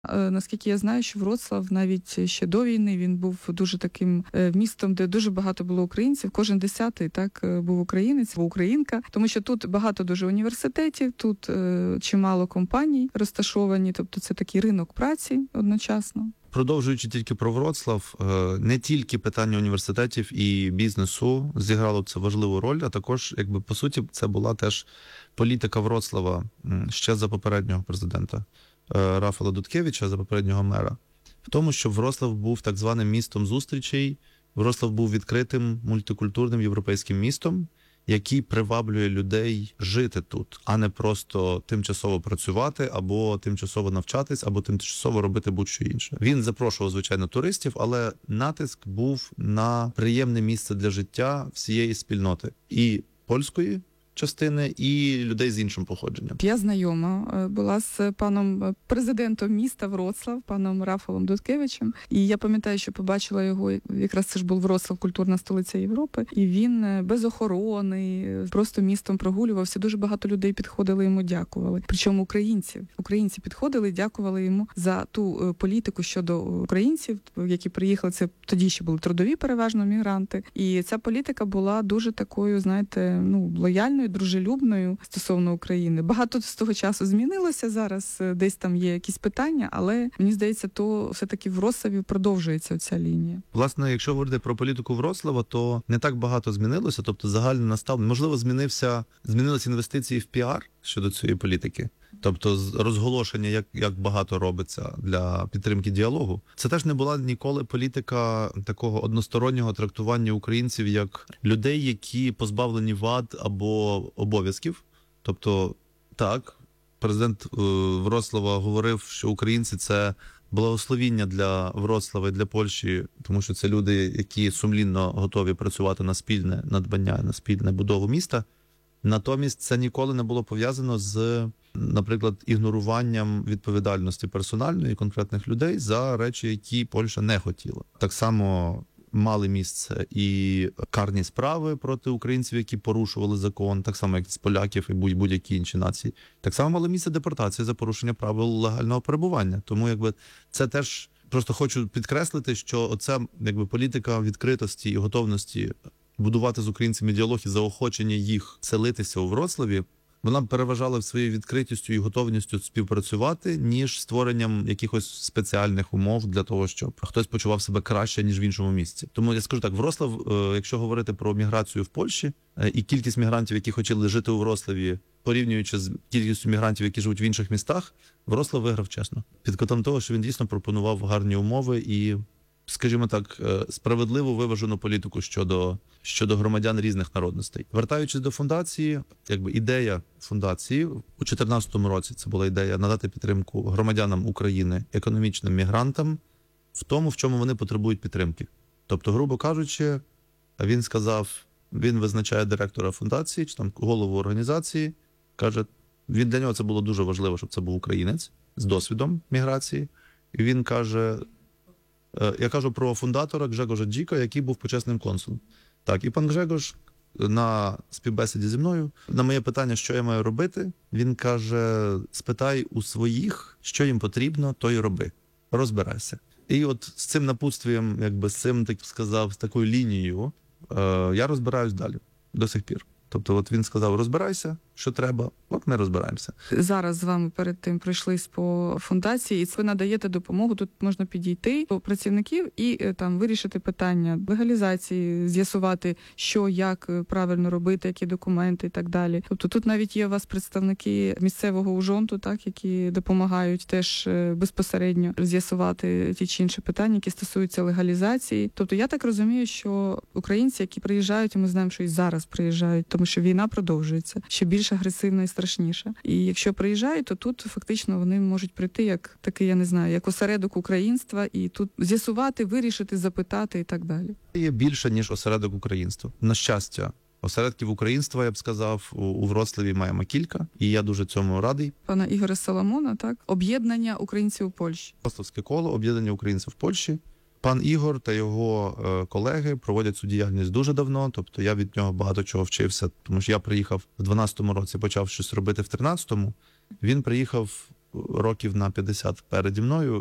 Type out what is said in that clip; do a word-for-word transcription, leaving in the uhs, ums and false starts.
Наскільки я знаю, що Вроцлав навіть ще до війни він був дуже таким містом, де дуже багато було українців. Кожен десятий так був українець, був українка, тому що тут багато дуже університетів, тут чимало компаній розташовані, тобто це такий ринок праці одночасно. Продовжуючи тільки про Вроцлав, не тільки питання університетів і бізнесу зіграло це важливу роль, а також, якби по суті, це була теж політика Вроцлава ще за попереднього президента Рафала Дудкевича, за попереднього мера, в тому, що Вроцлав був так званим містом зустрічей, Вроцлав був відкритим мультикультурним європейським містом, який приваблює людей жити тут, а не просто тимчасово працювати, або тимчасово навчатись, або тимчасово робити будь-що інше. Він запрошував, звичайно, туристів, але натиск був на приємне місце для життя всієї спільноти. І польської частини, і людей з іншим походженням. Я знайома була з паном президентом міста Вроцлав, паном Рафалом Дудкевичем, і я пам'ятаю, що побачила його, якраз це ж був Вроцлав, культурна столиця Європи, і він без охорони, просто містом прогулювався, дуже багато людей підходили йому, дякували. Причому українців. Українці підходили, дякували йому за ту політику щодо українців, які приїхали, це тоді ще були трудові переважно мігранти, і ця політика була дуже такою, знаєте, ну, лояльною, дружелюбною стосовно України. Багато з того часу змінилося зараз, десь там є якісь питання, але мені здається, то все-таки в Вроцлаві продовжується ця лінія. Власне, якщо говорити про політику Вроцлава, то не так багато змінилося, тобто загальне наставлення. Можливо, змінився, змінилися інвестиції в піар щодо цієї політики. Тобто розголошення, як, як багато робиться для підтримки діалогу. Це теж не була ніколи політика такого одностороннього трактування українців як людей, які позбавлені вад або обов'язків. Тобто, так, президент Вроцлава говорив, що українці – це благословіння для Вроцлава і для Польщі, тому що це люди, які сумлінно готові працювати на спільне надбання, на спільне будову міста. Натомість це ніколи не було пов'язано з, наприклад, ігноруванням відповідальності персональної конкретних людей за речі, які Польща не хотіла. Так само мали місце і карні справи проти українців, які порушували закон, так само, як з поляків і будь-які інші нації. Так само мали місце депортації за порушення правил легального перебування. Тому якби це теж, просто хочу підкреслити, що оця якби політика відкритості і готовності будувати з українцями діалог і заохочення їх селитися у Вроцлаві, вона переважала в своєю відкритістю і готовністю співпрацювати, ніж створенням якихось спеціальних умов для того, щоб хтось почував себе краще, ніж в іншому місці. Тому я скажу так, Вроцлав, якщо говорити про міграцію в Польщі, і кількість мігрантів, які хотіли жити у Вроцлаві, порівнюючи з кількістю мігрантів, які живуть в інших містах, Вроцлав виграв чесно. Під кутом того, що він дійсно пропонував гарні умови і, скажімо так, справедливу виважену політику щодо, щодо громадян різних народностей. Вертаючись до фундації, якби ідея фундації у дві тисячі чотирнадцятому році це була ідея надати підтримку громадянам України, економічним мігрантам в тому, в чому вони потребують підтримки. Тобто, грубо кажучи, він сказав, він визначає директора фундації, чи там голову організації, каже, він, для нього це було дуже важливо, щоб це був українець з досвідом міграції. І він каже, я кажу про фундатора Гжегожа Джіка, який був почесним консулом. Так, і пан Гжегош на співбесіді зі мною, на моє питання, що я маю робити, він каже, спитай у своїх, що їм потрібно, то й роби. Розбирайся. І от з цим напутствієм, якби з цим, так сказав, з такою лінією, е, я розбираюсь далі, до сих пір. Тобто от він сказав, розбирайся, що треба, от ми розбираємося. Зараз з вами перед тим пройшлись по фундації, і ви надаєте допомогу, тут можна підійти до працівників і там вирішити питання легалізації, з'ясувати, що, як правильно робити, які документи і так далі. Тобто тут навіть є у вас представники місцевого ужонту, так, які допомагають теж безпосередньо з'ясувати ті чи інші питання, які стосуються легалізації. Тобто я так розумію, що українці, які приїжджають, і ми знаємо, що і зараз приїжджають, тому що війна продовжується, ще більш агресивна і страшніша. І якщо приїжджають, то тут фактично вони можуть прийти як такий, я не знаю, як осередок українства, і тут з'ясувати, вирішити, запитати і так далі. Є більше, ніж осередок українства. На щастя, осередків українства, я б сказав, у, у Вроцлаві маємо кілька, і я дуже цьому радий. Пана Ігоря Соломона, так? Об'єднання українців у Польщі. Вроцлавське коло, об'єднання українців в Польщі. Пан Ігор та його е, колеги проводять цю діяльність дуже давно, тобто я від нього багато чого вчився, тому що я приїхав в дванадцятому році, почав щось робити в тринадцятому. Він приїхав років на п'ятдесят переді мною.